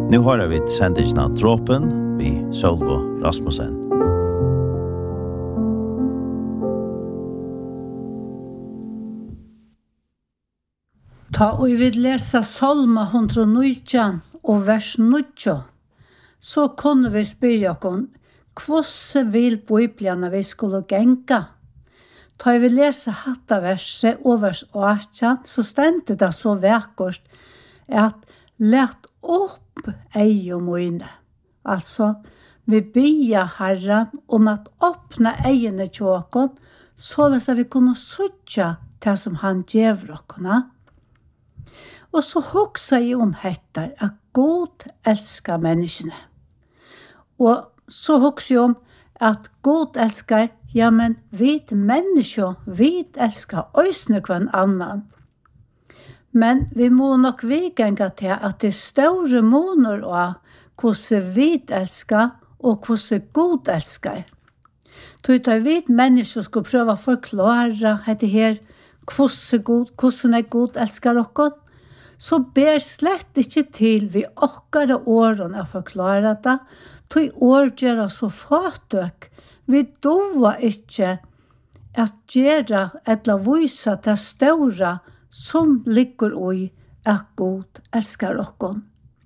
Nu har vi sendingen av Dråpen vid Sølvo Rasmussen. Ta og vi lesa Salma 119 og vers 9, så kunne vi spyrja oss hvordan vil Bibelen vi skulle genka. Ta vi lesa hatta verset og vers 18, så stendte det så vekkert at let opp ei og mine. Altså, vi bia Herren om at åpne eiene til oss, så at vi kunne søtja det som han gjev oss. Og så hoksa jeg om hettar at Gud elskar menneskene. Og så hoksa jeg om at Gud elskar, ja, men vi mennesker, vi elskar øysene hver annan. Men vi må nok vigenga til at det store måner av hvordan vi elskar og hvordan Gud elskar. Så vi mennesker skulle prøve å forklare dette her, hvordan Gud elskar oss, så ber slett ikke til vi okkara årene å forklare det, tog årgjøre så fatøk. Vi doa ikke at gjøre eller vise det store som ligger i at Gud elskar oss.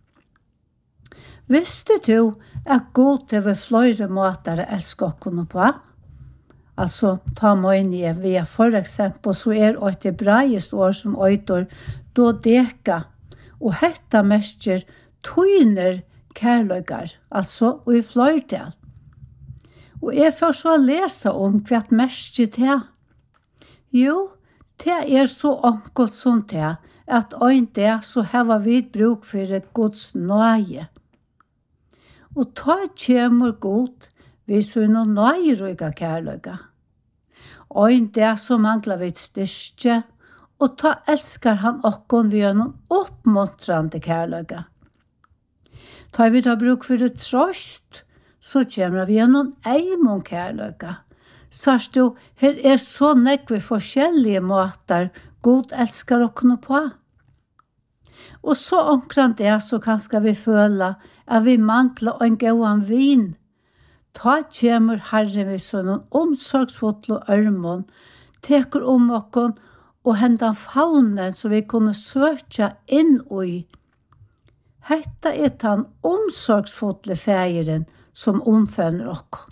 Visste du at Gud er flere måter å elske oss på? Altså, ta meg inn i vi for eksempel, så et hebraisk ord som øyder dodeka, og hetta mestjer tøyner kærløygar, altså, og i fløyrdel. Og jeg får så lese om hva mestjer det. Jo, det så enkelt som det, at øyn det så har vi bruk for Guds nøye. Og ta kjemur god, vi så noen nøyryga kærløyga. Øyn det så mangler vi styrke, og ta elskar han okkon vi noen oppmuntrande kærløyga. Ta vi ta bruk for trøst, så kommer vi noen eimon kærløyga. Sørst du, her så nekve forskjellige måter God elskar okkon på. Og så omkring det så kanskje vi føle at vi mangler en gåan vin. Ta kommer Herren vi så noen omsorgsfotle ørmån, teker om okkon og hendan faunen så vi kunne søke inn i. Hetta han omsorgsfotle feiren som omfønner okkon.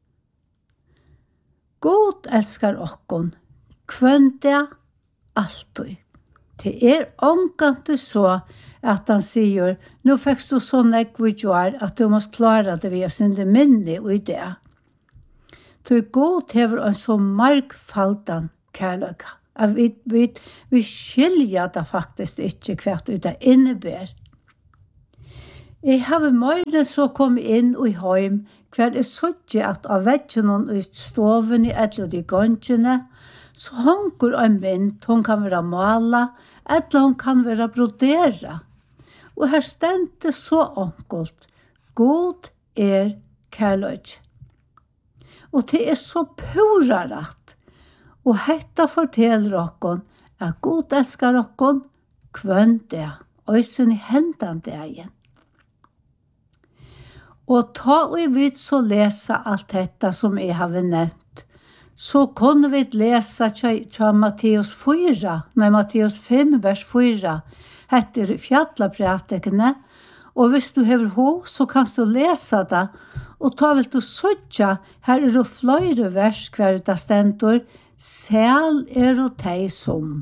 God elskar okkon, kvønte alltid. Det omgant så at han sier, nå fikk du sånn ekvidjør at du måste klare det via sin minne og det. Så God hever en så markfaldan kærløyga. Vi skiljer det faktisk ikke hvert det innebär. Jeg har mer så kommet inn i heim, hver sånn at av vekkene i stoven i eller de gongene, så hanker en mynd, hun kan være mala, eller hun kan være brodera. Og her stendte så enkelt, God kærløyg. Og det så pura rett. Og hetta forteller okkon at God elskar okkon, kvønn det, og sin i hendan det igjen. Og ta og vi så lesa alt dette som jeg har nevnt, så kunne vi lesa til Matteus 5, vers 4, heter fjallapratekene, og hvis du hever ho, så kan du lesa det, og ta vel du søtja, her det flere vers hver det stendur, sel og teg som.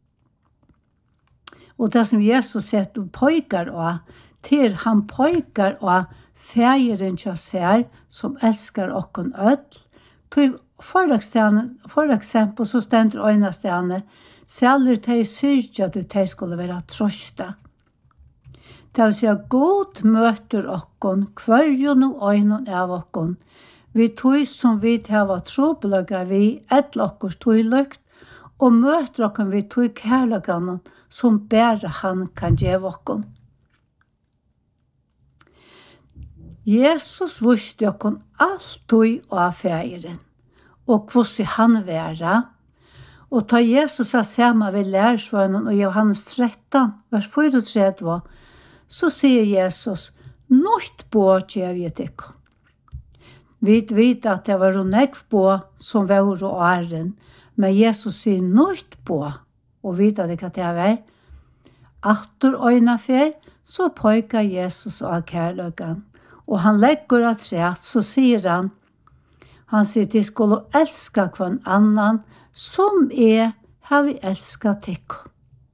Og det som Jesus setter pøykar av, til han pøykar av fægeren til seg som elskar okkon ødel. For eksempel så stender øyne stedene, selv til syrja du til skulle være trøsta. Det vil si at God møter okkon, kvarjon og øyne av okkon. Vi tog som vi har trobelaga vi et okkurs tog løgt, og møter okkon vi tog kærlagane som bare han kan gjøre okkon. Jesus visste okkon alltid av feiren, og hvordan han være. Og ta Jesus av sammen ved lærersvønnen og Johannes 13, vers 34, så sier Jesus, Nått på gjev jeg tikkun. Vi vet at det var nekv på som var og åren, men Jesus sier nått på, og vet at det hva det var. Atter øyna fer, så pøyka Jesus av kærløkken, og han legger at rett, så sier han sier, de skulle elska hver annan, som har vi elsket tikkun.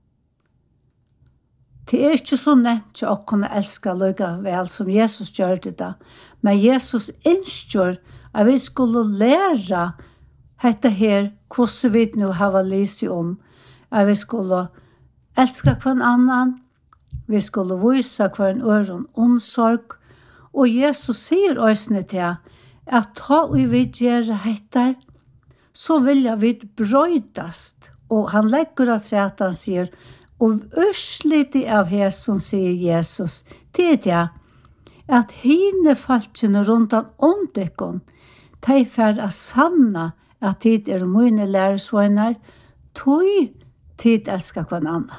Det ikke så nevnt å kunne elske lykke vel som Jesus gjør det da. Men Jesus ønsker at vi skulle lære dette her, hvordan vi nå har lyst om. At vi skulle elske hver annan, vi skulle vise hver en øren omsorg. Og Jesus sier også til at ta vi vil gjøre dette, så vil jeg vi brøydast. Og han legger at han sier, og ørslitt av her som sier Jesus, det det at hine falskene rundt om dekken, de fer å sanna at tid mine læresvøyner, tog tid elsker hver annan.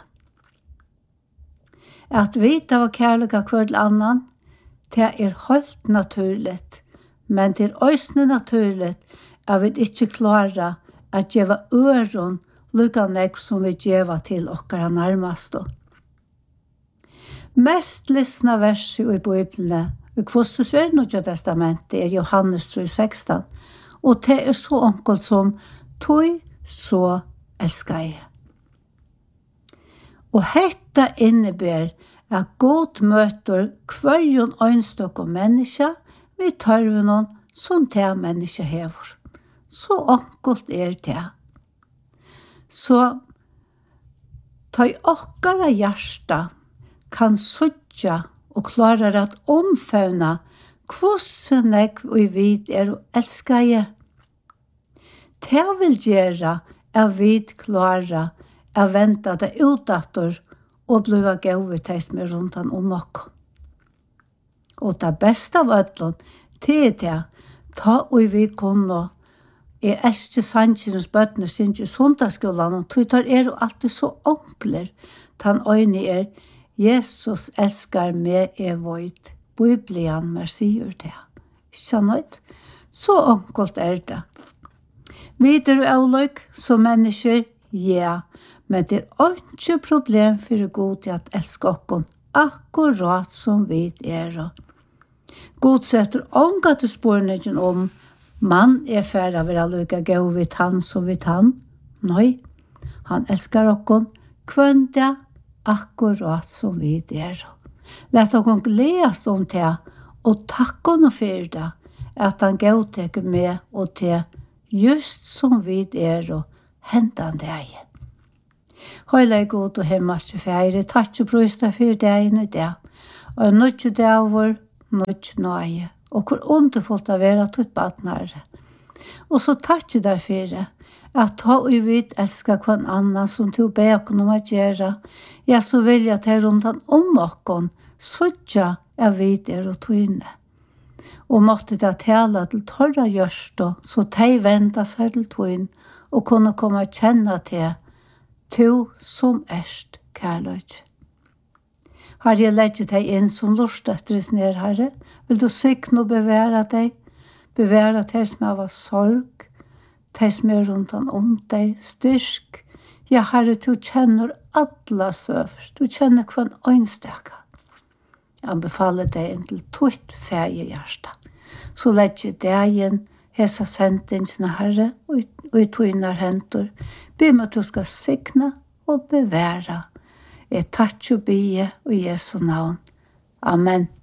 At vite av kærlighet hver annan, det helt naturligt, men det også naturligt at vi ikke klarer at gjøre øren lukka nek som vi gjeva til okkara nærmaste. Mest lysna verset i Bibelen, i Kvosses Nye testamentet, Johannes 3,16, og det så enkelt som «Tog så elsker jeg». Og dette innebär at god møter hverjon øynstokk og menneske vi tørven som det menneske hever. Så enkelt det. Så ta i okkara hjärsta kan suttja og klarar at omfavna hvordan vi vid og elskar jeg. Det vil gjøre at vi klarar at venta det utdator og bliva gauveteis med rundt om okk. Og det beste av ødlån, det ta og vi kunne elsker sannsynens bøttene sin i sundagsskolen, og tog jo alltid så onkler. Den øyne Jesus elskar meg vøyd. Bibelen mer sier det. Ikke nøyd? Så onkelt det. Videre avløk som mennesker, ja, men det ikke problem for god til at elske okken, akkurat som vi God setter ånga til spørningen om man færre av å lykke gå vidt han som vidt han. Nei, han elskar okken kvønda akkurat som vi Lett okken gledes om det, og takk honom for det, at han gåteker med og til just som vi og hentan deg. Høyla god og hemmaske feire, takk og brøsta for deg i det, og nødje dæver, nødje nøye, og hvor underfullt å være til et badnare. Og så takk der for det, at ta og vidt elsker hver annan som til å be okken om å gjøre, ja, så vil jeg ta rundt om okken, sånn jeg vidt og tøyne. Og måtte det tale til torra gjørstå, så de ventet seg til tøyne, og kunne komme og kjenne til to som kærløyt. Har jeg legget deg inn som lort etter oss ned, Herre? Vil du sikne og bevare deg? Bevare deg som av sorg, deg som rundt om deg, styrk. Ja, Herre, du kjenner alle søver. Du kjenner hver øynstekke. Jeg befaler deg inn til tøyt feie hjerte. Så legger deg inn hese sendingsene, Herre, og i tøyner hentor. Be med at du skal sikne og bevare. Jeg takker og be i Jesu navn. Amen.